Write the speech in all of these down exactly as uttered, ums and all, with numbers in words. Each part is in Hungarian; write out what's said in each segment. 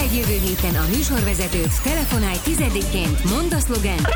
Figyeld jövő héten a műsorvezetőt, telefonálj tizedikként, mondd a szlogent.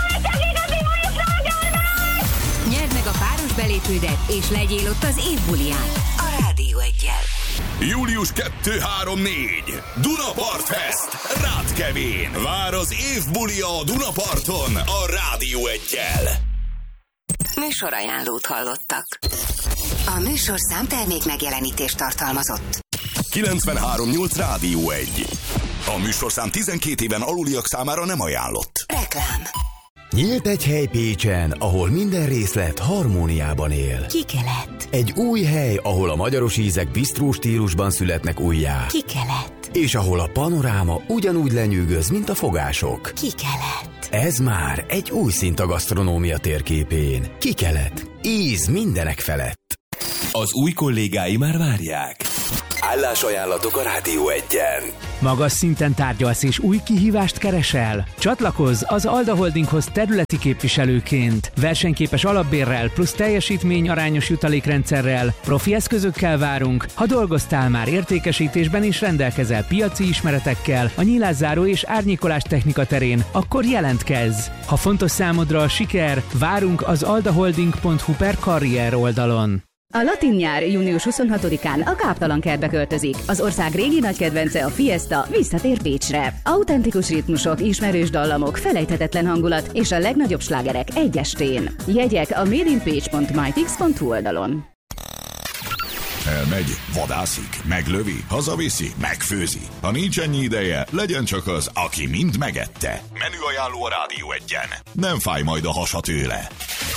Nyerd meg a páros belépődet, és legyél ott az évbulián. A Rádió Eggyel. július kettő három négy Dunapart Fest Rátkevén. Vár az évbulia a Dunaparton a Rádió Eggyel. Műsorajánlót hallottak. A műsorszám termék megjelenítést tartalmazott. kilencvenhárom nyolc Rádió Egy. A műsorszám tizenkét éven aluliak számára nem ajánlott. Reklám. Nyílt egy hely Pécsen, ahol minden részlet harmóniában él. Kikelet. Egy új hely, ahol a magyaros ízek bisztró stílusban születnek újjá. Kikelet. És ahol a panoráma ugyanúgy lenyűgöz, mint a fogások. Kikelet. Ez már egy új szint a gasztronómia térképén. Kikelet. Íz mindenek felett. Az új kollégái már várják. Állásajánlatok a Rádió Egyen. Magas szinten tárgyalsz és új kihívást keresel? Csatlakozz az Alda Holdinghoz területi képviselőként. Versenyképes alapbérrel plusz teljesítmény arányos jutalékrendszerrel, profi eszközökkel várunk. Ha dolgoztál már értékesítésben és rendelkezel piaci ismeretekkel, a nyílászáró és árnyékolás technika terén, akkor jelentkezz! Ha fontos számodra a siker, várunk az aldaholding pont hu per karrier oldalon. A latin nyár június huszonhatodikán a Káptalan kertbe költözik. Az ország régi nagy kedvence, a Fiesta visszatér Pécsre. Autentikus ritmusok, ismerős dallamok, felejthetetlen hangulat és a legnagyobb slágerek egy estén. Jegyek a made in page pont mytix pont hu oldalon. Elmegy, vadászik, meglövi, hazaviszi, megfőzi. Ha nincs ennyi ideje, legyen csak az, aki mind megette. Menüajánló a Rádió Egyen. Nem fáj majd a hasa tőle.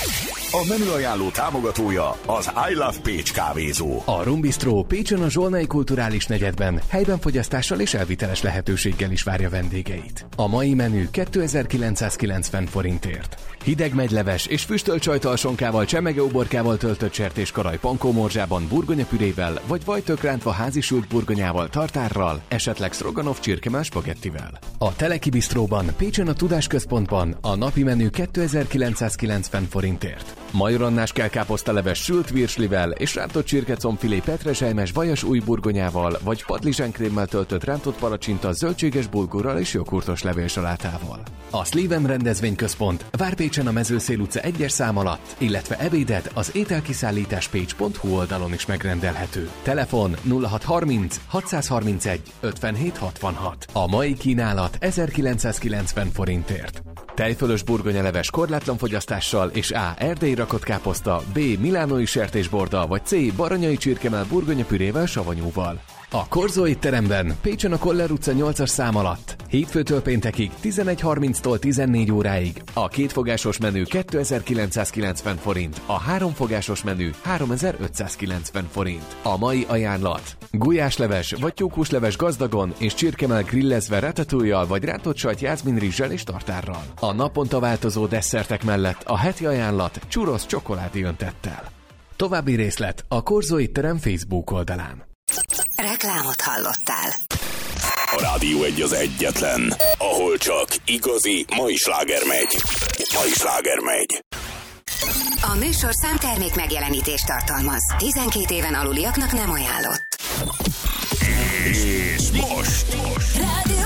A menüajánló támogatója az I Love Pécs kávézó. A Rum Bistro Pécsen a Zsolnai Kulturális Negyedben helyben fogyasztással és elviteles lehetőséggel is várja vendégeit. A mai menü kétezer-kilencszázkilencven forintért. Hideg megyleves és füstölt sajtalsonkával, csemegeuborkával töltött sertéskaraj pankómorzsában, burgonyapürével vagy vajtök rántva házisült burgonyával, tartárral, esetleg sztroganov csirkemell spagettivel. A Teleki Bistróban Pécsen a Tudásközpontban a napi menü kétezer-kilencszázkilencven forintért. Majorannás kelkáposztaleves sült virslivel és rántott csirkecombfilé petrezselymes vajas új burgonyával vagy padlizsánkrémmel töltött rántott palacsinta zöldséges bulgurral és joghurtos levélsalátával. A Sleven rendezvényközpont vár Pécsen a Mezőszél utca egyes szám alatt, illetve ebédet az ételkiszállítás pécs pont hu oldalon is megrendelhető. Telefon nulla hat harminc hatszázharmincegy ötvenhét hatvanhat. A mai kínálat ezerkilencszázkilencven forintért. Tejfölös burgonyaleves korlátlan fogyasztással és A. erdélyi rakott káposzta, B. milánói sertésborda vagy C. baranyai csirkemell burgonyapürével savanyúval. A Korzó étteremben Pécsen a Koller utca nyolcas szám alatt hétfőtől péntekig tizenegy harminctól tizennégy óráig a kétfogásos menü kétezer-kilencszázkilencven forint, a háromfogásos menü háromezer-ötszázkilencven forint. A mai ajánlat: gulyásleves vagy tyúkusleves gazdagon és csirkemell grillezve ratatouille-jal vagy rántott sajt jászminrizssel és tartárral. A naponta változó desszertek mellett a heti ajánlat churros csokoládé öntettel. További részlet a Korzó étterem Facebook oldalán. Reklámot hallottál. A Rádió Egy az egyetlen, ahol csak igazi mai sláger megy. Mai sláger megy. A műsorszám termék megjelenítést tartalmaz. tizenkét éven aluliaknak nem ajánlott. És most, most. Rádió